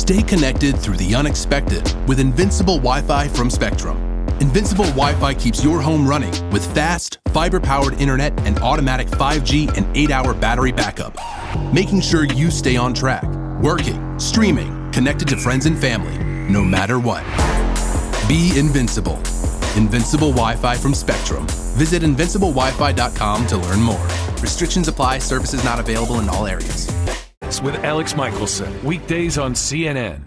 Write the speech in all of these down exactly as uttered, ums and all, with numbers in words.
Stay connected through the unexpected with Invincible Wi-Fi from Spectrum. Invincible Wi-Fi keeps your home running with fast, fiber-powered internet and automatic five G and eight hour battery backup, making sure you stay on track, working, streaming, connected to friends and family, no matter what. Be invincible. Invincible Wi-Fi from Spectrum. Visit invincible wi fi dot com to learn more. Restrictions apply. Services not available in all areas. With Alex Michelson, weekdays on C N N.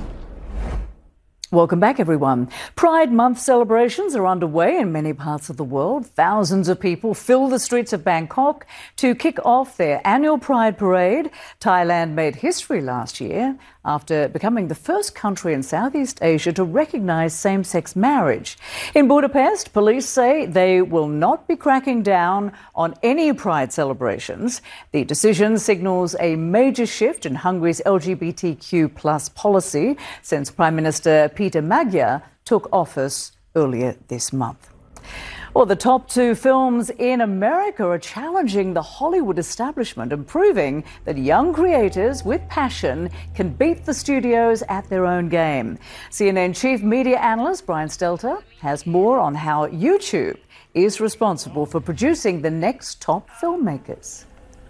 Welcome back, everyone. Pride Month celebrations are underway in many parts of the world. Thousands of people fill the streets of Bangkok to kick off their annual Pride Parade. Thailand made history last year after becoming the first country in Southeast Asia to recognise same-sex marriage. In Budapest, police say they will not be cracking down on any Pride celebrations. The decision signals a major shift in Hungary's L G B T Q plus policy since Prime Minister Peter Magyar took office earlier this month. Well, the top two films in America are challenging the Hollywood establishment and proving that young creators with passion can beat the studios at their own game. C N N Chief Media Analyst Brian Stelter has more on how YouTube is responsible for producing the next top filmmakers.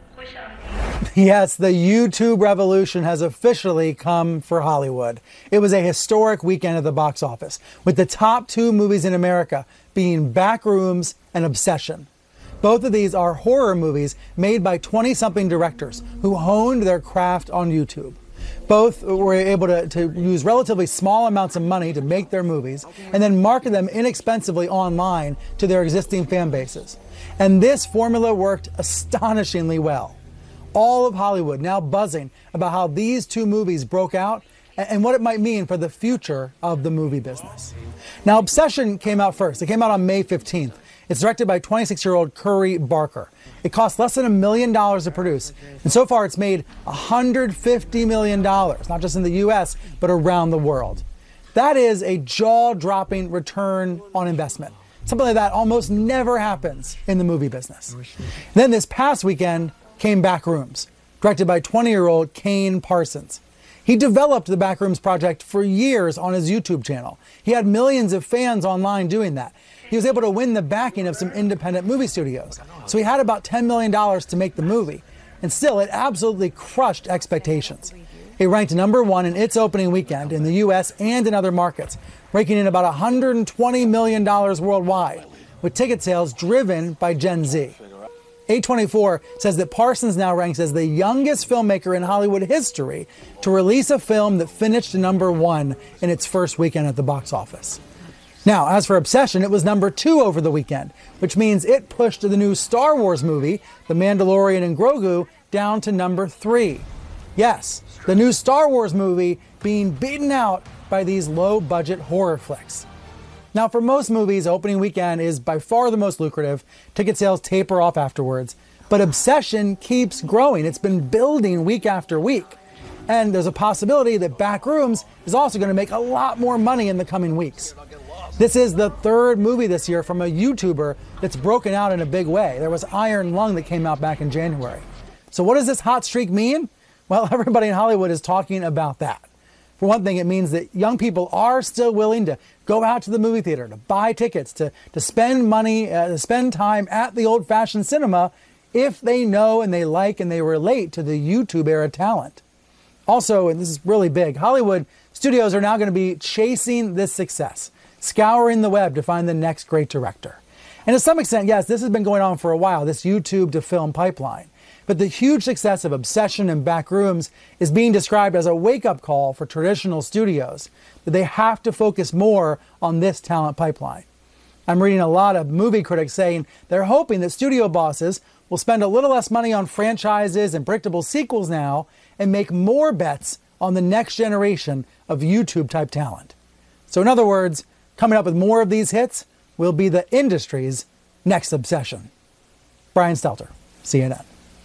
Yes, the YouTube revolution has officially come for Hollywood. It was a historic weekend at the box office, with the top two movies in America being Backrooms and Obsession. Both of these are horror movies made by twenty-something directors who honed their craft on YouTube. Both were able to, to use relatively small amounts of money to make their movies and then market them inexpensively online to their existing fan bases. And this formula worked astonishingly well. All of Hollywood now buzzing about how these two movies broke out and what it might mean for the future of the movie business. Now, Obsession came out first. It came out on May fifteenth. It's directed by twenty-six-year-old Curry Barker. It cost less than a million dollars to produce, and so far it's made one hundred fifty million dollars, not just in the U S, but around the world. That is a jaw-dropping return on investment. Something like that almost never happens in the movie business. Then this past weekend came Backrooms, directed by twenty-year-old Kane Parsons. He developed the Backrooms project for years on his YouTube channel. He had millions of fans online doing that. He was able to win the backing of some independent movie studios. So he had about ten million dollars to make the movie. And still, it absolutely crushed expectations. It ranked number one in its opening weekend in the U S and in other markets, raking in about one hundred twenty million dollars worldwide, with ticket sales driven by Gen Z. A twenty-four says that Parsons now ranks as the youngest filmmaker in Hollywood history to release a film that finished number one in its first weekend at the box office. Now, as for Obsession, it was number two over the weekend, which means it pushed the new Star Wars movie, The Mandalorian and Grogu, down to number three. Yes, the new Star Wars movie being beaten out by these low-budget horror flicks. Now, for most movies, opening weekend is by far the most lucrative. Ticket sales taper off afterwards. But Obsession keeps growing. It's been building week after week. And there's a possibility that Backrooms is also going to make a lot more money in the coming weeks. This is the third movie this year from a YouTuber that's broken out in a big way. There was Iron Lung that came out back in January. So what does this hot streak mean? Well, everybody in Hollywood is talking about that. For one thing, it means that young people are still willing to go out to the movie theater, to buy tickets, to, to spend money, uh, to spend time at the old-fashioned cinema if they know and they like and they relate to the YouTube-era talent. Also, and this is really big, Hollywood studios are now going to be chasing this success, scouring the web to find the next great director. And to some extent, yes, this has been going on for a while, this YouTube to film pipeline. But the huge success of Obsession and Backrooms is being described as a wake-up call for traditional studios, that they have to focus more on this talent pipeline. I'm reading a lot of movie critics saying they're hoping that studio bosses will spend a little less money on franchises and predictable sequels now and make more bets on the next generation of YouTube-type talent. So in other words, coming up with more of these hits will be the industry's next obsession. Brian Stelter, C N N.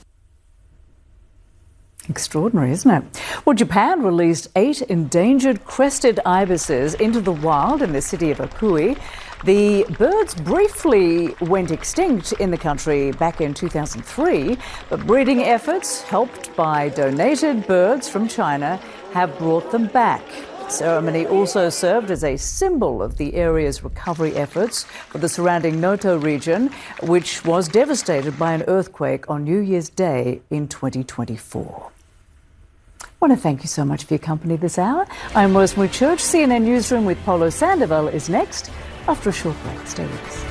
Extraordinary, isn't it? Well, Japan released eight endangered crested ibises into the wild in the city of Okui. The birds briefly went extinct in the country back in two thousand three, but breeding efforts, helped by donated birds from China, have brought them back. The ceremony also served as a symbol of the area's recovery efforts for the surrounding Noto region, which was devastated by an earthquake on New Year's Day in twenty twenty-four. I want to thank you so much for your company this hour. I'm Rosemary Church. C N N Newsroom with Polo Sandoval is next after a short break. Stay with us.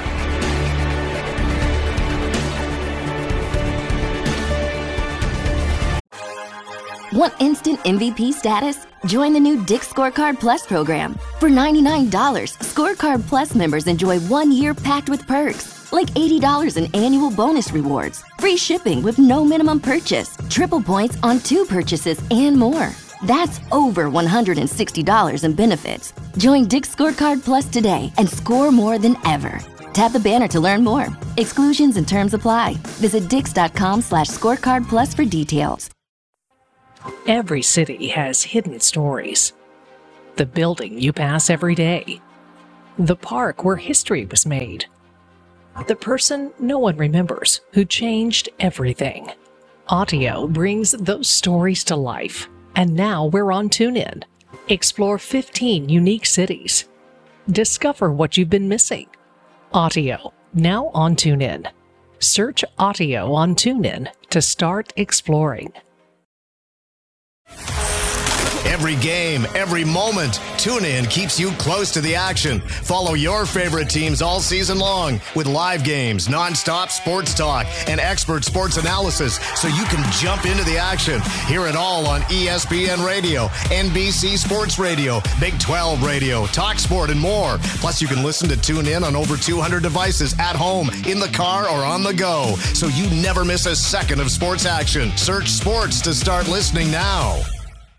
Want instant M V P status? Join the new Dick's Scorecard Plus program. For ninety-nine dollars, Scorecard Plus members enjoy one year packed with perks, like eighty dollars in annual bonus rewards, free shipping with no minimum purchase, triple points on two purchases, and more. That's over one hundred sixty dollars in benefits. Join Dick's Scorecard Plus today and score more than ever. Tap the banner to learn more. Exclusions and terms apply. Visit dix.com slash scorecard plus for details. Every city has hidden stories. The building you pass every day. The park where history was made. The person no one remembers who changed everything. Autio brings those stories to life. And now we're on TuneIn. Explore fifteen unique cities. Discover what you've been missing. Autio, now on TuneIn. Search Autio on TuneIn to start exploring. Every game, every moment, TuneIn keeps you close to the action. Follow your favorite teams all season long with live games, nonstop sports talk, and expert sports analysis so you can jump into the action. Hear it all on E S P N Radio, N B C Sports Radio, Big twelve Radio, Talk Sport, and more. Plus, you can listen to TuneIn on over two hundred devices at home, in the car, or on the go, so you never miss a second of sports action. Search sports to start listening now.